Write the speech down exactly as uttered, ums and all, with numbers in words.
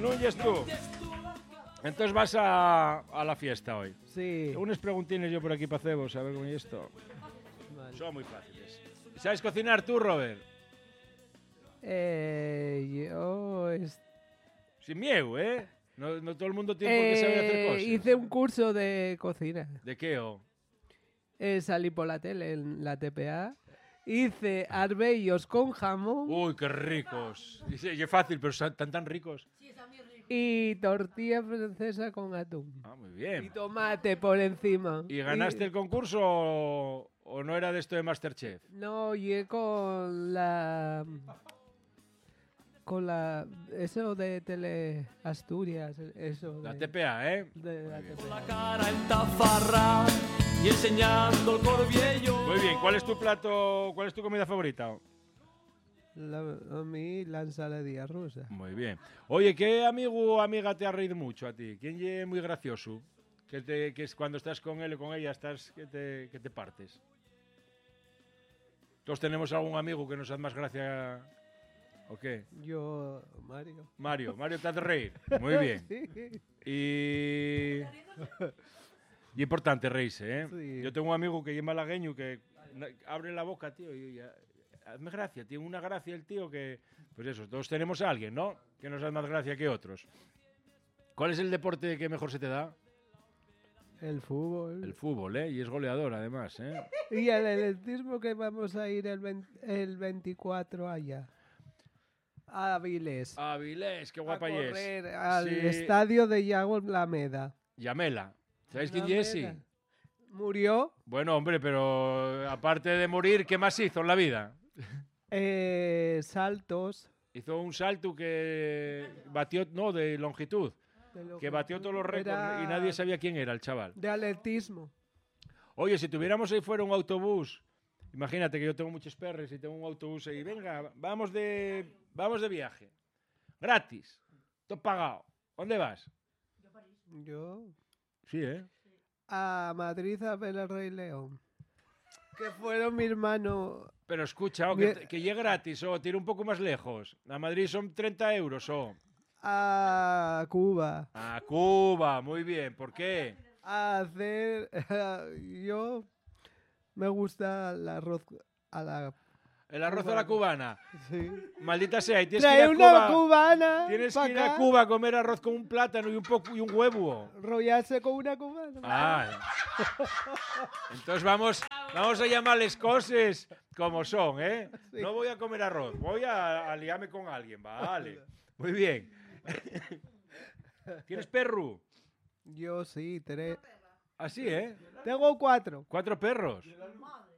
Núñez tú. Entonces vas a, a la fiesta hoy. Sí. Unos preguntines yo por aquí para cebos, a ver con esto. Vale. Son muy fáciles. ¿Sabes cocinar tú, Robert? Eh, yo es- Sin miedo, ¿eh? No, no todo el mundo tiene por qué saber hacer eh, cosas. hice un curso de cocina. ¿De qué, o? Eh, salí por la tele en la T P A. Hice arbellos con jamón Uy, qué ricos. Y sí, y es fácil, pero son tan tan ricos. y tortilla francesa con atún. Ah, muy Y bien. tomate por encima. ¿Y ganaste el concurso o, o no era de esto de Masterchef? No, llegué con la... Con la... Eso de Tele Asturias. Eso de, La T P A, ¿eh? de la T P A. La cara en tafarra y enseñando el corviello. Muy bien. ¿Cuál es tu plato, cuál es tu comida favorita? La- a mí la ensaladilla rusa. Muy bien. Oye, ¿qué amigo o amiga te ha reído mucho a ti? ¿Quién es muy gracioso? Que, te, que es cuando estás con él o con ella estás que te, que te partes. ¿Todos tenemos algún amigo que nos haga más gracia o qué? Yo, Mario. Mario, Mario te hace reír. Muy bien. Y... y importante reírse, ¿eh? Sí. Yo tengo un amigo que es malagueño que na- abre la boca, tío, y ya... Hazme gracia, tiene una gracia el tío que... Pues eso, todos tenemos a alguien, ¿no? Que nos hace más gracia que otros. ¿Cuál es el deporte que mejor se te da? El fútbol. El fútbol, ¿eh? Y es goleador, además, ¿eh? Y el atletismo que vamos a ir el, vein- el veinticuatro allá. A Avilés. Avilés, qué a guapa y es. correr al Sí. estadio de Yago Lameda. Yamela. ¿Sabéis quién es ese? Lameda. Murió Bueno, hombre, pero aparte de morir, ¿qué más hizo en la vida? eh, saltos. Hizo un salto que batió, no, de longitud, de lo que batió todos los récords era y nadie sabía quién era el chaval. De atletismo. Oye, si tuviéramos ahí fuera un autobús, imagínate que yo tengo muchos perros y tengo un autobús ahí, venga, vamos de, vamos de viaje, gratis, todo pagado. ¿Dónde vas? Yo Sí, ¿eh? a Madrid a ver el Rey León. Que fueron mi hermano. Pero escucha, oh, que, que llegue gratis, o tira un poco más lejos. A Madrid son treinta euros, o. A Cuba. A Cuba, muy bien. ¿Por qué? A hacer. Yo me gusta el arroz a la. El arroz a la cubana. Sí. Maldita sea, y tienes que ir Trae a una Cuba. cubana. Tienes pa' que ir a acá, Cuba a comer arroz con un plátano y un poco y un huevo. Rollarse con una cubana. Ah. Entonces vamos, vamos a llamarles cosas como son, ¿eh? Sí. No voy a comer arroz, voy a, a liarme con alguien, vale. Muy bien. ¿Tienes perro? Yo sí, tres. Así, ¿eh? Tengo cuatro. Cuatro perros.